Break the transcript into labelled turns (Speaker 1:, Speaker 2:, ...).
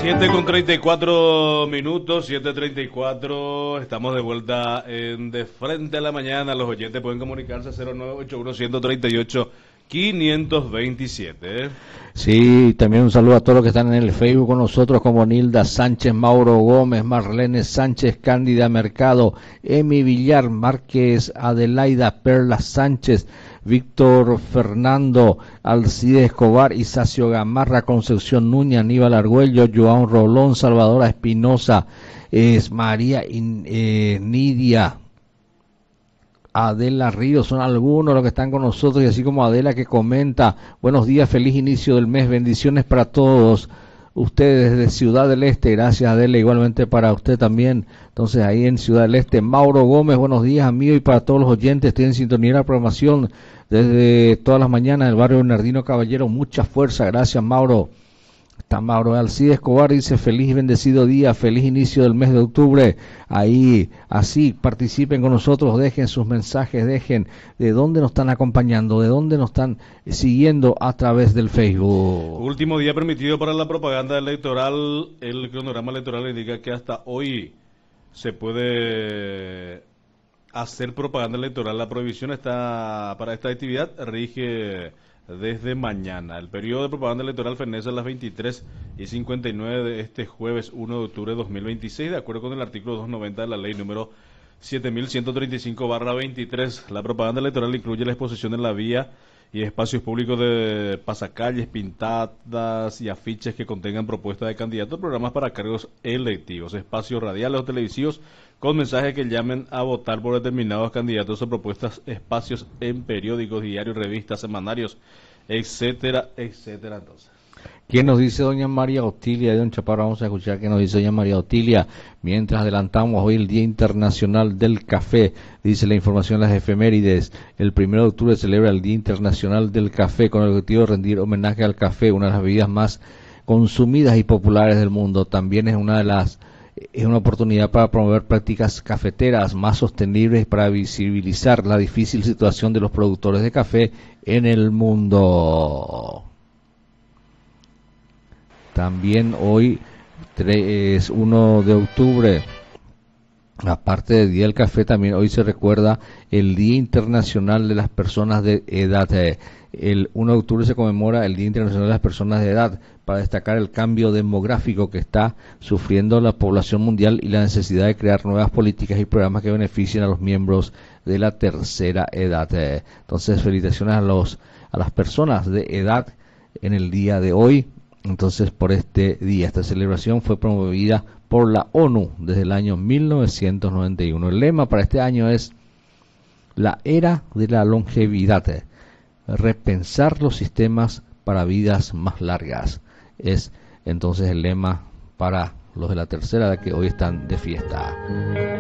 Speaker 1: 7:34, 7:34, estamos de vuelta en De Frente a la Mañana. Los oyentes pueden comunicarse a 0981-138-527.
Speaker 2: Sí, también un saludo a todos los que están en el Facebook con nosotros, como Nilda Sánchez, Mauro Gómez, Marlene Sánchez, Cándida Mercado, Emi Villar, Márquez, Adelaida, Perla Sánchez, Víctor Fernando, Alcides Escobar, Isacio Gamarra, Concepción Núñez, Aníbal Argüello, Joan Rolón, Salvadora Espinosa, María Nidia, Adela Ríos, son algunos los que están con nosotros, y así como Adela que comenta: buenos días, feliz inicio del mes, bendiciones para todos ustedes desde Ciudad del Este. Gracias, Adela, igualmente para usted también. Entonces, ahí en Ciudad del Este, Mauro Gómez, buenos días, amigo, y para todos los oyentes, estoy en sintonía de la programación desde todas las mañanas del barrio Bernardino Caballero, mucha fuerza, gracias, Mauro. Está Mauro. Alcides Escobar dice: feliz y bendecido día, feliz inicio del mes de octubre. Ahí, así, participen con nosotros, dejen sus mensajes, dejen de dónde nos están acompañando, de dónde nos están siguiendo a través del Facebook.
Speaker 1: Último día permitido para la propaganda electoral. El cronograma electoral indica que hasta hoy se puede hacer propaganda electoral. La prohibición está para esta actividad rige desde mañana. El periodo de propaganda electoral fenece a las 23:59 de este jueves 1 de octubre de 2026, de acuerdo con el artículo 290 de la ley número 7135/23. La propaganda electoral incluye la exposición en la vía y espacios públicos de pasacalles, pintadas y afiches que contengan propuestas de candidatos, programas para cargos electivos, espacios radiales o televisivos con mensajes que llamen a votar por determinados candidatos o propuestas, espacios en periódicos, diarios, revistas, semanarios, etcétera, etcétera. Entonces,
Speaker 2: ¿quién nos dice doña María Otilia de Don Chaparro? Vamos a escuchar qué nos dice doña María Otilia. Mientras adelantamos hoy el Día Internacional del Café, dice la información en las efemérides. El 1 de octubre se celebra el Día Internacional del Café con el objetivo de rendir homenaje al café, una de las bebidas más consumidas y populares del mundo. También es una oportunidad para promover prácticas cafeteras más sostenibles y para visibilizar la difícil situación de los productores de café en el mundo. También hoy es 1 de octubre, aparte del Día del Café, también hoy se recuerda el Día Internacional de las Personas de Edad. El 1 de octubre se conmemora el Día Internacional de las Personas de Edad para destacar el cambio demográfico que está sufriendo la población mundial y la necesidad de crear nuevas políticas y programas que beneficien a los miembros de la tercera edad. Entonces, felicitaciones a las personas de edad en el día de hoy. Entonces, por este día, esta celebración fue promovida por la ONU desde el año 1991. El lema para este año es la era de la longevidad, repensar los sistemas para vidas más largas. Es entonces el lema para los de la tercera edad que hoy están de fiesta.